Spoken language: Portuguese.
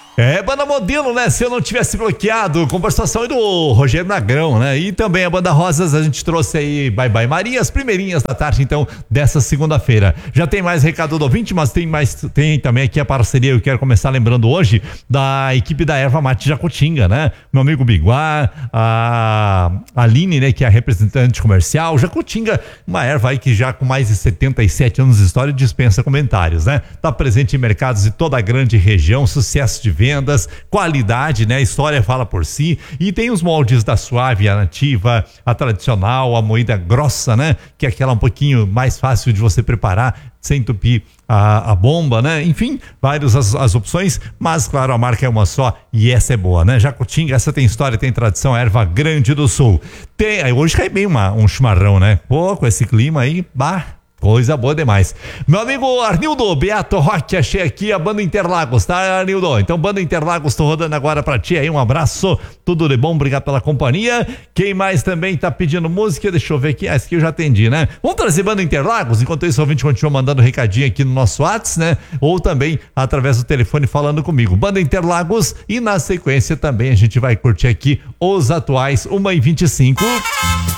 Banda Modelo, né? Se eu não tivesse bloqueado, com participação do Rogério Nagrão, né? E também a Banda Rosas, a gente trouxe aí Bye Bye Maria, as primeirinhas da tarde, então, dessa segunda-feira. Já tem mais recado do ouvinte, mas tem também aqui a parceria, eu quero começar lembrando hoje, da equipe da Erva Mate Jacutinga, né? Meu amigo Biguá, a Aline, né? Que é a representante comercial. Jacutinga, uma erva aí que já com mais de 77 anos de história dispensa comentários, né? Tá presente em mercados de toda a grande região, sucesso de vendas, qualidade, né? A história fala por si. E tem os moldes da suave, a nativa, a tradicional, a moída grossa, né? Que é aquela um pouquinho mais fácil de você preparar, sem entupir a bomba, né? Enfim, várias as opções, mas claro, a marca é uma só e essa é boa, né? Jacutinga, essa tem história, tem tradição, Erva Grande do Sul. Hoje cai bem um chimarrão, né? Pô, com esse clima aí, coisa boa demais. Meu amigo Arnildo, Beato Roque, achei aqui a Banda Interlagos, tá, Arnildo? Então, Banda Interlagos, tô rodando agora pra ti aí, um abraço, tudo de bom, obrigado pela companhia. Quem mais também tá pedindo música? Deixa eu ver aqui, essa aqui eu já atendi, né? Vamos trazer Banda Interlagos, enquanto isso o ouvinte continua mandando recadinho aqui no nosso WhatsApp, né? Ou também através do telefone falando comigo. Banda Interlagos e na sequência também a gente vai curtir aqui os atuais 1h25.